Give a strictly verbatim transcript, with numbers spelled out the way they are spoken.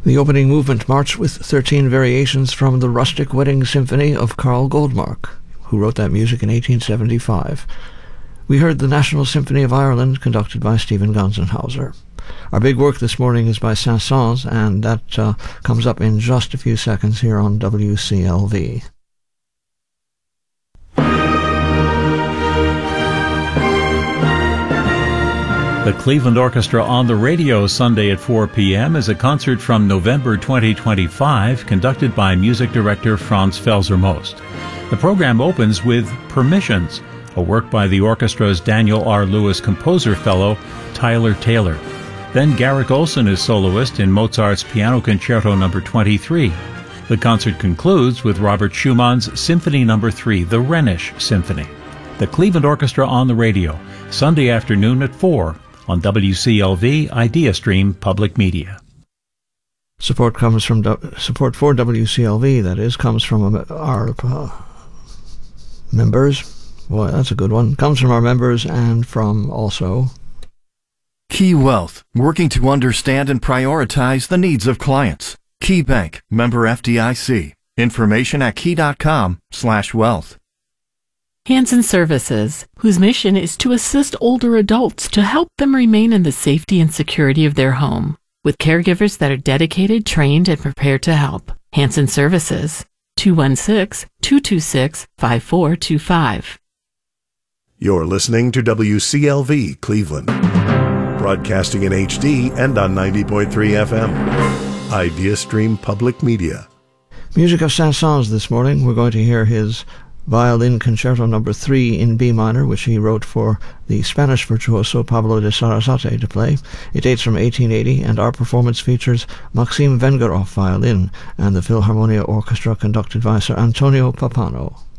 The opening movement marched with thirteen variations from the Rustic Wedding Symphony of Carl Goldmark, who wrote that music in eighteen seventy-five. We heard the National Symphony of Ireland, conducted by Stephen Gonsenhauser. Our big work this morning is by Saint-Saëns, and that uh, comes up in just a few seconds here on W C L V. The Cleveland Orchestra on the Radio Sunday at four p.m. is a concert from November twenty twenty-five conducted by music director Franz Felser-Most. The program opens with Permissions, a work by the orchestra's Daniel R. Lewis Composer Fellow, Tyler Taylor. Then Garrick Olson is soloist in Mozart's Piano Concerto number twenty-three. The concert concludes with Robert Schumann's Symphony number three, the Rhenish Symphony. The Cleveland Orchestra on the Radio, Sunday afternoon at four on W C L V IdeaStream Public Media. Support comes from support for W C L V, that is, comes from our uh, members. Boy, that's a good one. Comes from our members and from also Key Wealth, working to understand and prioritize the needs of clients. Key Bank, member F D I C. Information at key.com slash wealth. Hanson Services, whose mission is to assist older adults to help them remain in the safety and security of their home, with caregivers that are dedicated, trained, and prepared to help. Hanson Services, two one six, two two six, five four two five. You're listening to W C L V Cleveland, broadcasting in H D and on ninety point three F M. IdeaStream Public Media. Music of Saint-Saëns this morning. We're going to hear his Violin Concerto number three in B minor, which he wrote for the Spanish virtuoso Pablo de Sarasate to play. It dates from eighteen eighty, and our performance features Maxim Vengerov violin and the Philharmonia Orchestra conducted by Sir Antonio Pappano.